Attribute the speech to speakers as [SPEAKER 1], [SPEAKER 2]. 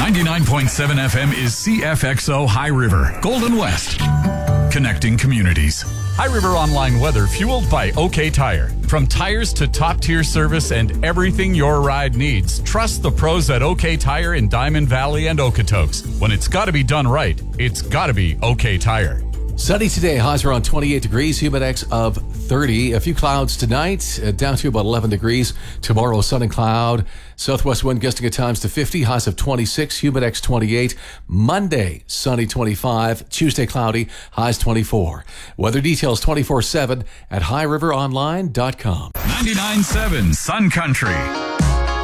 [SPEAKER 1] 99.7 FM is CFXO High River, Golden West. Connecting communities. High River Online weather fueled by OK Tire. From tires to top-tier service and everything your ride needs, trust the pros at OK Tire in Diamond Valley and Okotoks. When it's got to be done right, it's got to be OK Tire.
[SPEAKER 2] Sunny today, highs around 28 degrees, humidex of 30. A few clouds tonight, down to about 11 degrees. Tomorrow, sun and cloud. Southwest wind gusting at times to 50, highs of 26, humidex 28. Monday, sunny 25. Tuesday, cloudy, highs 24. Weather details 24/7 at highriveronline.com.
[SPEAKER 1] 99.7 Sun Country.